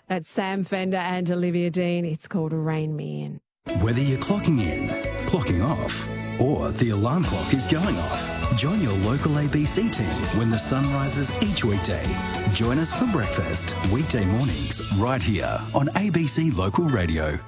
That's Sam Fender and Olivia Dean. It's called Rain Me In. Whether you're clocking in, clocking off, or the alarm clock is going off, join your local ABC team when the sun rises each weekday. Join us for breakfast, weekday mornings, right here on ABC Local Radio.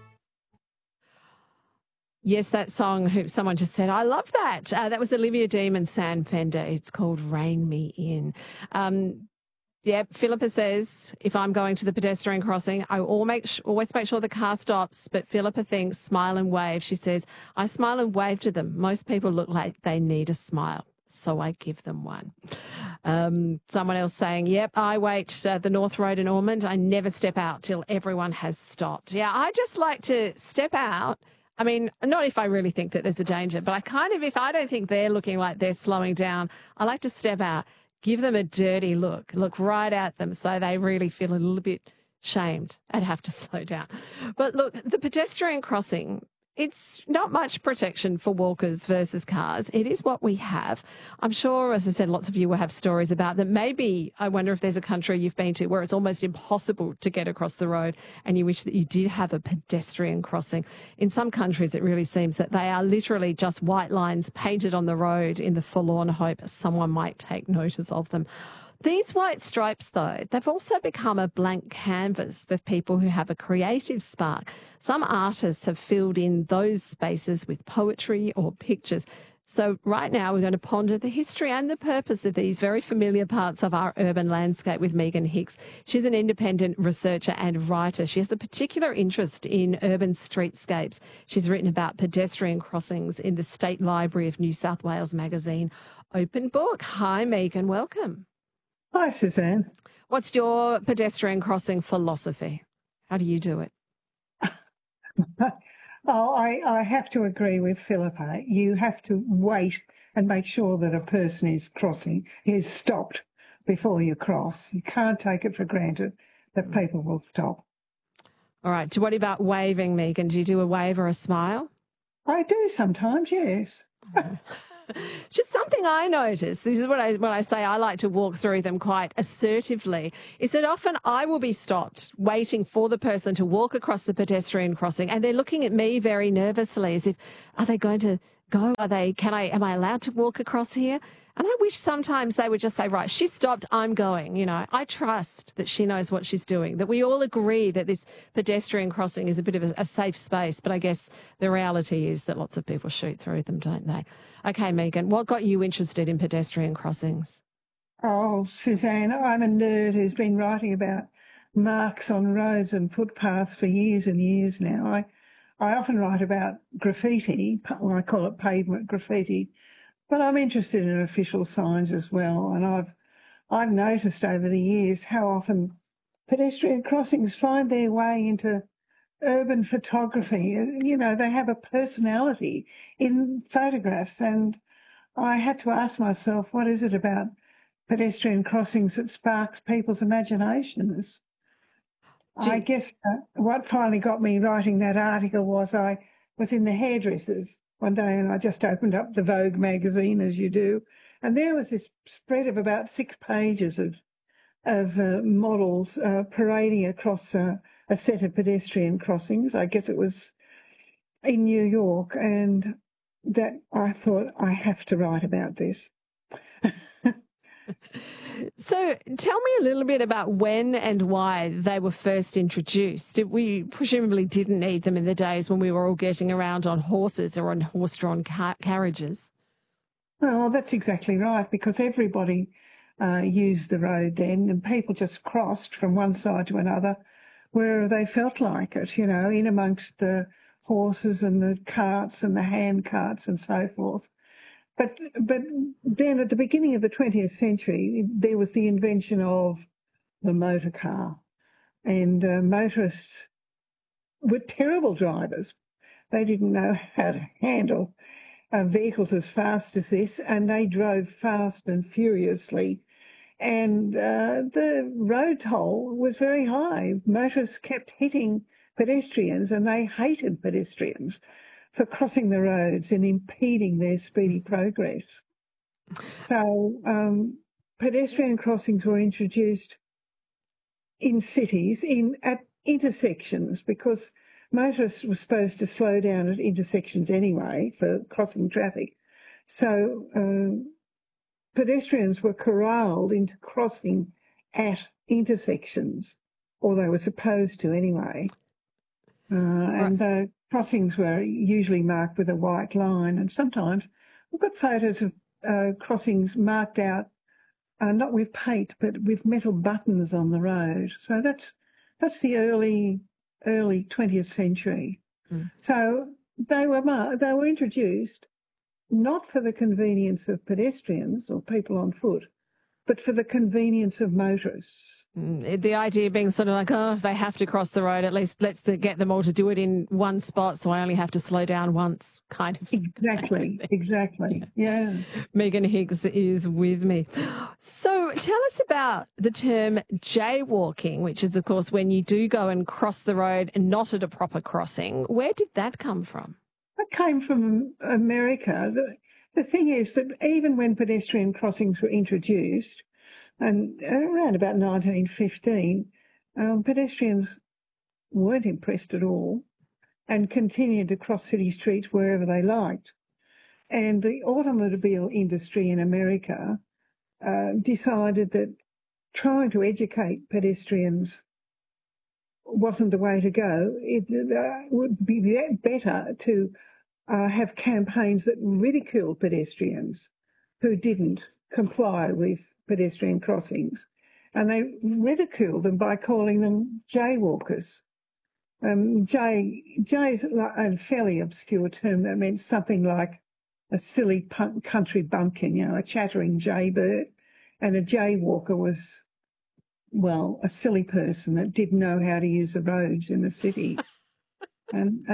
Yes, that song, someone just said, I love that. That was Olivia Dean and Sam Fender. It's called Rain Me In. Yep, Philippa says, if I'm going to the pedestrian crossing, I always make sure the car stops. But Philippa thinks smile and wave. She says, I smile and wave to them. Most people look like they need a smile, so I give them one. Someone else saying, yep, I wait at the North Road in Ormond. I never step out till everyone has stopped. Yeah, I just like to step out. I mean, not if I really think that there's a danger, but if I don't think they're looking like they're slowing down, I like to step out. Give them a dirty look right at them so they really feel a little bit shamed and have to slow down. But look, the pedestrian crossing, it's not much protection for walkers versus cars. It is what we have. I'm sure, as I said, lots of you will have stories about that. Maybe I wonder if there's a country you've been to where it's almost impossible to get across the road and you wish that you did have a pedestrian crossing. In some countries, it really seems that they are literally just white lines painted on the road in the forlorn hope someone might take notice of them. These white stripes, though, they've also become a blank canvas for people who have a creative spark. Some artists have filled in those spaces with poetry or pictures. So right now we're going to ponder the history and the purpose of these very familiar parts of our urban landscape with Megan Hicks. She's an independent researcher and writer. She has a particular interest in urban streetscapes. She's written about pedestrian crossings in the State Library of New South Wales magazine Open Book. Hi, Megan. Welcome. Hi, Suzanne. What's your pedestrian crossing philosophy? How do you do it? I have to agree with Philippa. You have to wait and make sure that a person is stopped before you cross. You can't take it for granted that people will stop. All right. What about waving, Megan? Do you do a wave or a smile? I do sometimes, yes. Just something I notice, this is what I say, I like to walk through them quite assertively, is that often I will be stopped waiting for the person to walk across the pedestrian crossing and they're looking at me very nervously as if, are they going to go? Am I allowed to walk across here? And I wish sometimes they would just say, right, she stopped, I'm going. You know, I trust that she knows what she's doing, that we all agree that this pedestrian crossing is a bit of a safe space. But I guess the reality is that lots of people shoot through them, don't they? Okay, Megan, what got you interested in pedestrian crossings? Oh, Suzanne, I'm a nerd who's been writing about marks on roads and footpaths for years and years now. I often write about graffiti, I call it pavement graffiti, but I'm interested in official signs as well. And I've noticed over the years how often pedestrian crossings find their way into urban photography. You know, they have a personality in photographs. And I had to ask myself, what is it about pedestrian crossings that sparks people's imaginations? I guess what finally got me writing that article was I was in the hairdressers one day and I just opened up the Vogue magazine, as you do, and there was this spread of about 6 pages of models parading across a set of pedestrian crossings. I guess it was in New York, and that I thought, I have to write about this. So tell me a little bit about when and why they were first introduced. We presumably didn't need them in the days when we were all getting around on horses or on horse-drawn carriages. Well, that's exactly right, because everybody used the road then, and people just crossed from one side to another wherever they felt like it, you know, in amongst the horses and the carts and the hand carts and so forth. But then at the beginning of the 20th century, there was the invention of the motor car. And motorists were terrible drivers. They didn't know how to handle vehicles as fast as this, and they drove fast and furiously. And the road toll was very high. Motorists kept hitting pedestrians, and they hated pedestrians for crossing the roads and impeding their speedy progress. So pedestrian crossings were introduced in cities at intersections, because motorists were supposed to slow down at intersections anyway for crossing traffic. So pedestrians were corralled into crossing at intersections, or they were supposed to anyway. And the crossings were usually marked with a white line, and sometimes we've got photos of crossings marked out, not with paint, but with metal buttons on the road. So that's the early 20th century. So they were introduced not for the convenience of pedestrians or people on foot, but for the convenience of motorists. The idea being sort of like, oh, if they have to cross the road, at least let's get them all to do it in one spot, so I only have to slow down once, kind of. Exactly. Yeah. Megan Higgs is with me. So tell us about the term jaywalking, which is, of course, when you do go and cross the road and not at a proper crossing. Where did that come from? That came from America. The thing is that even when pedestrian crossings were introduced, and around about 1915, pedestrians weren't impressed at all and continued to cross city streets wherever they liked. And the automobile industry in America decided that trying to educate pedestrians wasn't the way to go. It would be better to have campaigns that ridiculed pedestrians who didn't comply with pedestrian crossings. And they ridiculed them by calling them jaywalkers. Jay is a fairly obscure term that meant something like a silly country bumpkin, a chattering jaybird. And a jaywalker was, well, a silly person that didn't know how to use the roads in the city. And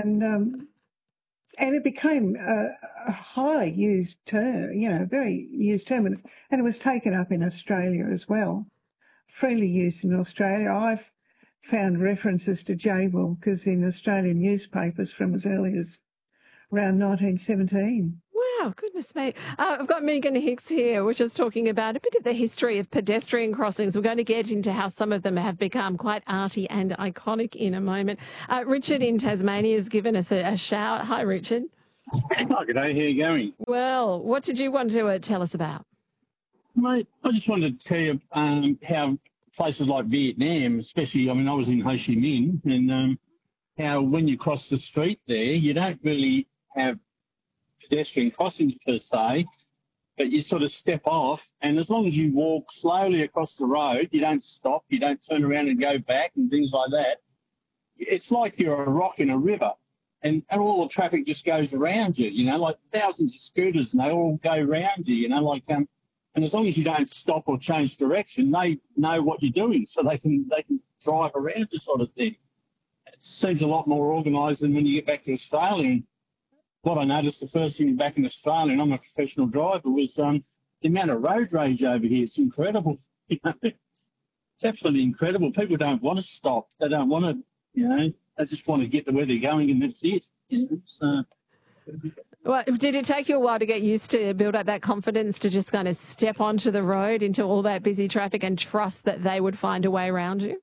it became a highly used term, very used term. And it was taken up in Australia as well, freely used in Australia. I've found references to jaywalkers in Australian newspapers from as early as around 1917. Wow, goodness me. I've got Megan Higgs here. We're just talking about a bit of the history of pedestrian crossings. We're going to get into how some of them have become quite arty and iconic in a moment. Richard in Tasmania has given us a shout. Hi, Richard. Oh, good day. How are you going? Well, what did you want to tell us about? Mate, I just wanted to tell you how places like Vietnam, especially, I was in Ho Chi Minh, and how when you cross the street there, you don't really have pedestrian crossings per se, but you sort of step off, and as long as you walk slowly across the road, you don't stop, you don't turn around and go back and things like that. It's like you're a rock in a river, and all the traffic just goes around you, like thousands of scooters, and they all go around you, and as long as you don't stop or change direction, they know what you're doing, so they can drive around you, sort of thing. It seems a lot more organised than when you get back to Australia. And what I noticed the first thing back in Australia, and I'm a professional driver, was the amount of road rage over here. It's incredible. It's absolutely incredible. People don't want to stop. They don't want to, they just want to get to where they're going, and that's it. So. Well, did it take you a while to get used to build up that confidence to just kind of step onto the road into all that busy traffic and trust that they would find a way around you?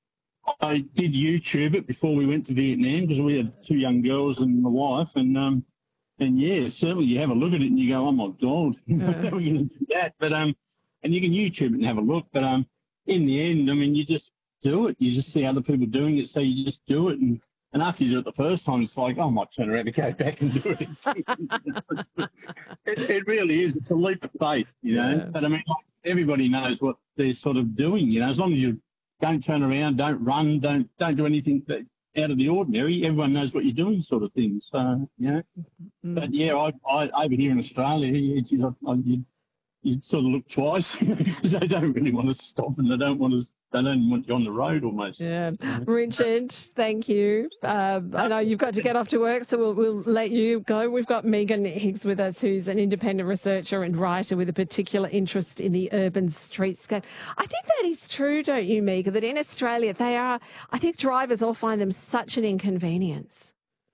I did YouTube it before we went to Vietnam, because we had two young girls and my wife, and yeah, certainly you have a look at it and you go, oh my God, how are we going to do that? But and you can YouTube it and have a look, but in the end, you just do it. You just see other people doing it, so you just do it, and after you do it the first time, it's like, oh, I might turn around and go back and do it again. It really is. It's a leap of faith, Yeah. But everybody knows what they're sort of doing, as long as you don't turn around, don't run, don't do anything out of the ordinary. Everyone knows what you're doing, sort of thing. So, But yeah, I over here in Australia, you sort of look twice because they don't really want to stop, and they don't even want you on the road almost. Yeah. Richard, thank you. I know you've got to get off to work, so we'll let you go. We've got Megan Higgs with us, who's an independent researcher and writer with a particular interest in the urban streetscape. I think that is true, don't you, Megan, that in Australia I think drivers all find them such an inconvenience.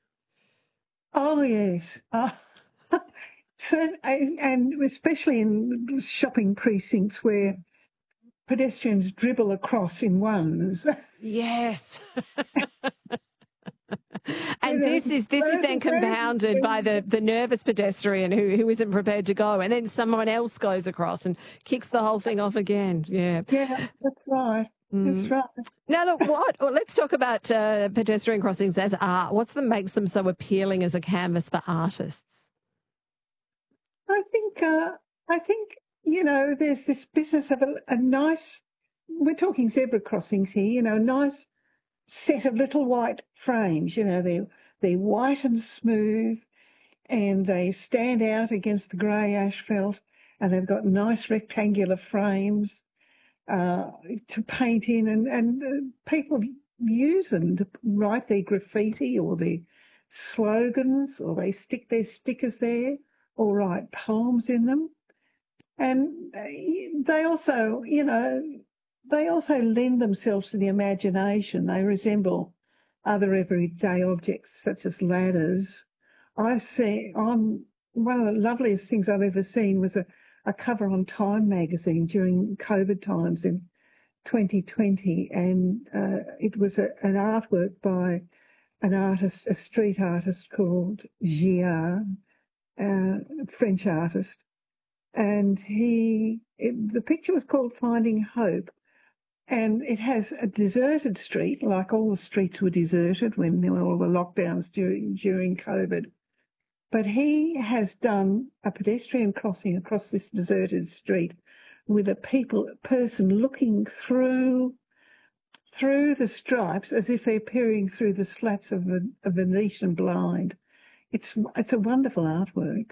Oh, yes. And especially in shopping precincts where pedestrians dribble across in ones. Yes. You And know, this is then compounded by the nervous pedestrian who isn't prepared to go, and then someone else goes across and kicks the whole thing off again. Yeah. Yeah, that's right. That's right. Now, look, well, let's talk about pedestrian crossings as art. What's that makes them so appealing as a canvas for artists? I think, you know, there's this business of a nice, we're talking zebra crossings here, you know, a nice set of little white frames, you know, they're white and smooth and they stand out against the grey asphalt and they've got nice rectangular frames to paint in and people use them to write their graffiti or their slogans, or they stick their stickers there or write poems in them. And they also, you know, they also lend themselves to the imagination. They resemble other everyday objects such as ladders. I've seen one of the loveliest things I've ever seen was a cover on Time magazine during COVID times in 2020, and it was an artwork by an artist, a street artist called Giard, French artist, and the picture was called Finding Hope, and it has a deserted street, like all the streets were deserted when there were all the lockdowns during COVID. But he has done a pedestrian crossing across this deserted street with a person looking through the stripes as if they're peering through the slats of a Venetian blind. It's a wonderful artwork.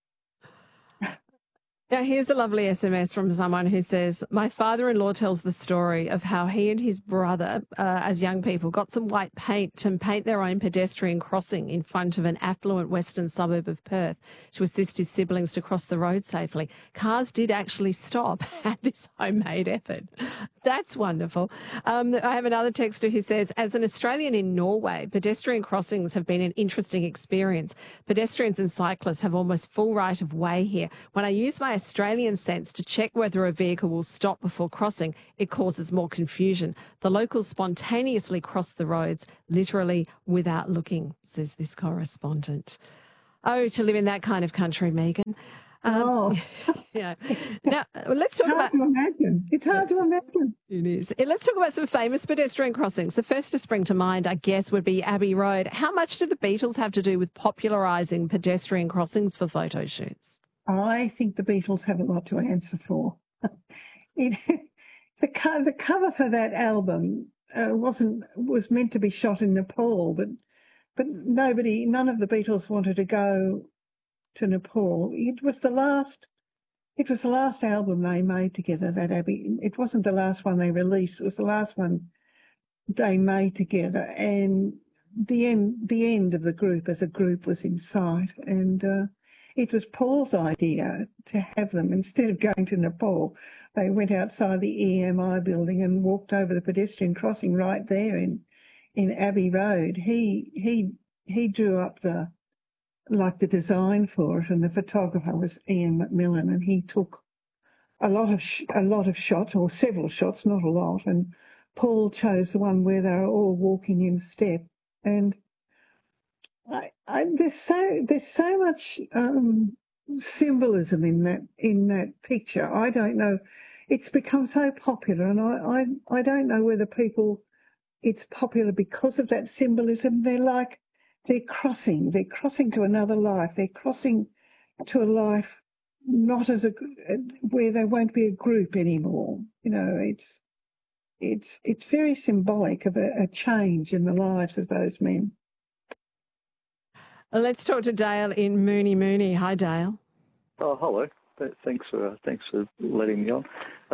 Now, here's a lovely SMS from someone who says, my father-in-law tells the story of how he and his brother, as young people, got some white paint to paint their own pedestrian crossing in front of an affluent western suburb of Perth to assist his siblings to cross the road safely. Cars did actually stop at this homemade effort. That's wonderful. I have another texter who says, as an Australian in Norway, pedestrian crossings have been an interesting experience. Pedestrians and cyclists have almost full right of way here. When I use my Australian sense to check whether a vehicle will stop before crossing, it causes more confusion. The locals spontaneously cross the roads, literally without looking, says this correspondent. Oh, to live in that kind of country, Megan. Yeah. Now, let's talk about... It's hard to imagine. It is. Let's talk about some famous pedestrian crossings. The first to spring to mind, I guess, would be Abbey Road. How much do the Beatles have to do with popularising pedestrian crossings for photo shoots? I think the Beatles have a lot to answer for. The cover for that album was meant to be shot in Nepal, but none of the Beatles wanted to go to Nepal. It was the last album they made together, that Abbey. It wasn't the last one they released. It was the last one they made together, and the end of the group as a group was in sight, and it was Paul's idea to have them. Instead of going to Nepal, they went outside the EMI building and walked over the pedestrian crossing right there in Abbey Road. He drew up the design for it, and the photographer was Ian McMillan, and he took a lot of shots, or several shots, not a lot, and Paul chose the one where they were all walking in step. And there's so much symbolism in that picture. I don't know. It's become so popular, and I don't know whether it's popular because of that symbolism. They're crossing to another life. They're crossing to a life not where there won't be a group anymore. You know, it's very symbolic of a change in the lives of those men. Let's talk to Dale in Mooney Mooney. Hi, Dale. Oh, hello. Thanks for letting me on.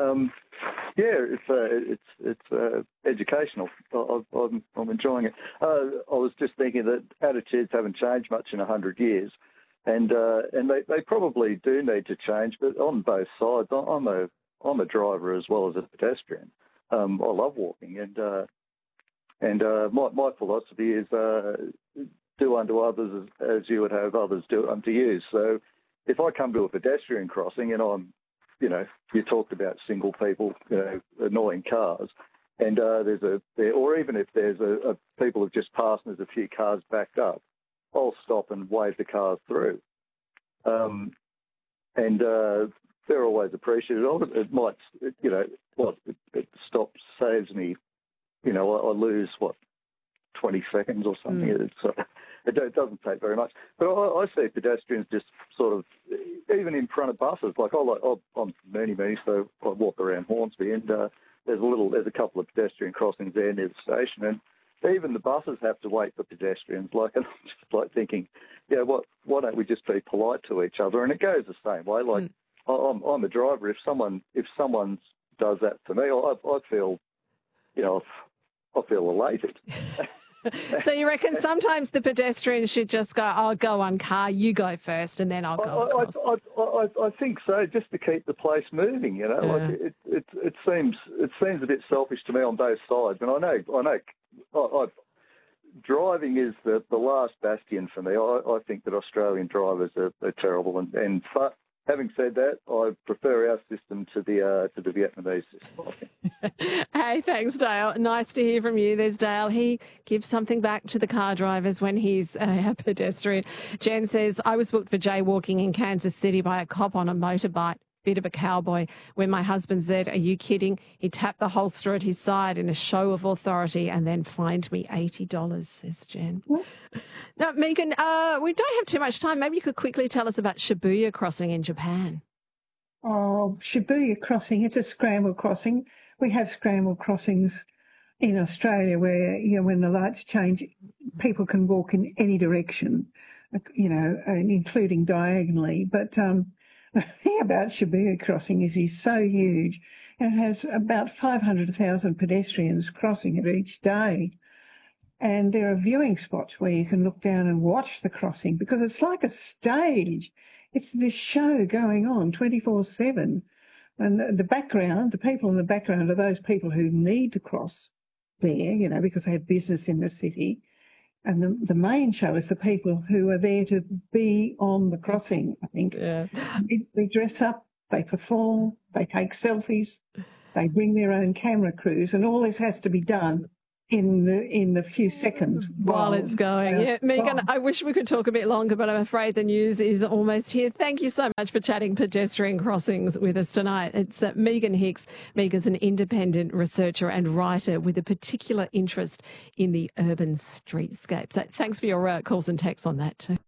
It's educational. I'm enjoying it. I was just thinking that attitudes haven't changed much in 100 years, and they probably do need to change. But on both sides, I'm a driver as well as a pedestrian. I love walking, and my philosophy is do unto others as you would have others do unto you. So if I come to a pedestrian crossing and I'm you talked about single people, annoying cars, and or even if there's people have just passed and there's a few cars backed up, I'll stop and wave the cars through, and they're always appreciative of it. It might, it stops, saves me, I lose 20 seconds or something. It doesn't take very much. But I see pedestrians just sort of, even in front of buses. Like I'm Mooney, so I walk around Hornsby, and there's a couple of pedestrian crossings there near the station, and even the buses have to wait for pedestrians. And I'm just thinking, why don't we just be polite to each other? And it goes the same way. I'm a driver. If someone does that to me, I feel, I feel elated. So you reckon sometimes the pedestrians should just go, I'll go on car, you go first, and then I'll go across? I think so, just to keep the place moving. Yeah. It seems a bit selfish to me on both sides, and I know driving is the last bastion for me. I think that Australian drivers are terrible, but having said that, I prefer our system to the Vietnamese system. Hey, thanks, Dale. Nice to hear from you. There's Dale. He gives something back to the car drivers when he's a pedestrian. Jen says, I was booked for jaywalking in Kansas City by a cop on a motorbike. Bit of a cowboy. When my husband said, are you kidding? He tapped the holster at his side in a show of authority and then fined me $80, says Jen. Now, Megan, we don't have too much time. Maybe you could quickly tell us about Shibuya Crossing in Japan. Oh, Shibuya Crossing, it's a scramble crossing. We have scramble crossings in Australia where, when the lights change, people can walk in any direction, including diagonally. But the thing about Shibuya Crossing is it's so huge, and it has about 500,000 pedestrians crossing it each day. And there are viewing spots where you can look down and watch the crossing because it's like a stage. It's this show going on 24/7. And the background, the people in the background are those people who need to cross there, because they have business in the city. And the main show is the people who are there to be on the crossing, I think. Yeah. They dress up, they perform, they take selfies, they bring their own camera crews, and all this has to be done in the few seconds while it's going. Yeah, Megan, I wish we could talk a bit longer, but I'm afraid the news is almost here. Thank you so much for chatting pedestrian crossings with us tonight. It's Megan Hicks. Megan's an independent researcher and writer with a particular interest in the urban streetscape. So thanks for your calls and texts on that too.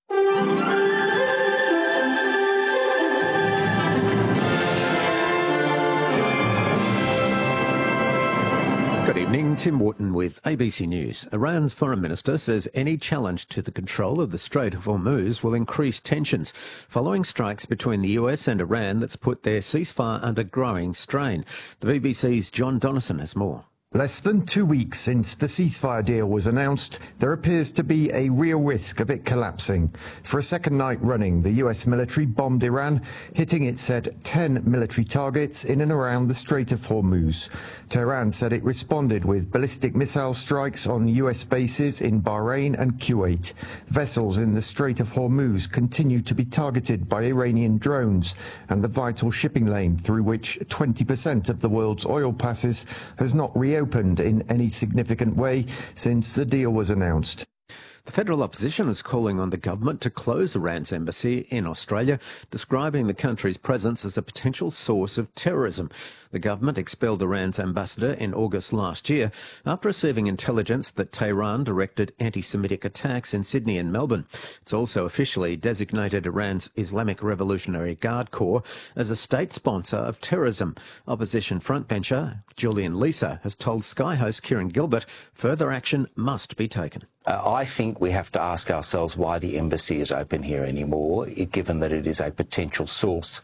Good evening, Tim Wharton with ABC News. Iran's foreign minister says any challenge to the control of the Strait of Hormuz will increase tensions following strikes between the US and Iran that's put their ceasefire under growing strain. The BBC's John Donnison has more. Less than 2 weeks since the ceasefire deal was announced, there appears to be a real risk of it collapsing. For a second night running, the US military bombed Iran, hitting, it said, 10 military targets in and around the Strait of Hormuz. Tehran said it responded with ballistic missile strikes on US bases in Bahrain and Kuwait. Vessels in the Strait of Hormuz continue to be targeted by Iranian drones, and the vital shipping lane through which 20% of the world's oil passes has not reopened in any significant way since the deal was announced. The federal opposition is calling on the government to close Iran's embassy in Australia, describing the country's presence as a potential source of terrorism. The government expelled Iran's ambassador in August last year after receiving intelligence that Tehran directed anti-Semitic attacks in Sydney and Melbourne. It's also officially designated Iran's Islamic Revolutionary Guard Corps as a state sponsor of terrorism. Opposition frontbencher Julian Leeser has told Sky host Kieran Gilbert further action must be taken. I think we have to ask ourselves why the embassy is open here anymore, given that it is a potential source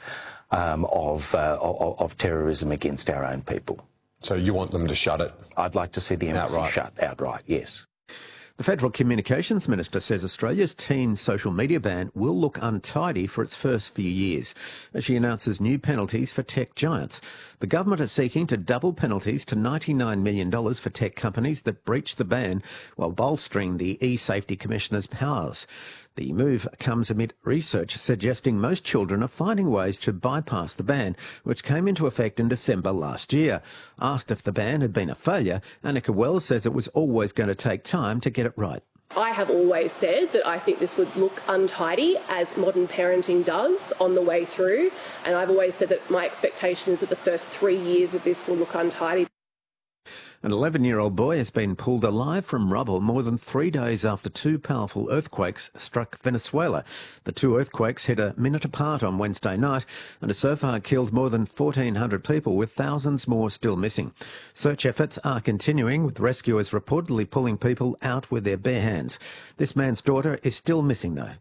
of terrorism against our own people. So you want them to shut it? I'd like to see the embassy shut outright, yes. The Federal Communications Minister says Australia's teen social media ban will look untidy for its first few years as she announces new penalties for tech giants. The government is seeking to double penalties to $99 million for tech companies that breach the ban while bolstering the e-Safety Commissioner's powers. The move comes amid research suggesting most children are finding ways to bypass the ban, which came into effect in December last year. Asked if the ban had been a failure, Annika Wells says it was always going to take time to get it right. I have always said that I think this would look untidy, as modern parenting does on the way through, and I've always said that my expectation is that the first 3 years of this will look untidy. An 11-year-old boy has been pulled alive from rubble more than 3 days after 2 powerful earthquakes struck Venezuela. The 2 earthquakes hit a minute apart on Wednesday night and have so far killed more than 1,400 people, with thousands more still missing. Search efforts are continuing, with rescuers reportedly pulling people out with their bare hands. This man's daughter is still missing, though.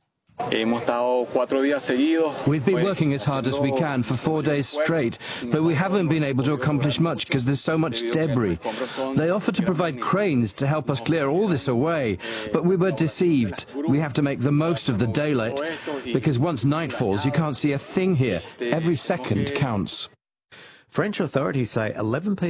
We've been working as hard as we can for 4 days straight, but we haven't been able to accomplish much because there's so much debris. They offered to provide cranes to help us clear all this away, but we were deceived. We have to make the most of the daylight, because once night falls, you can't see a thing here. Every second counts. French authorities say 11 people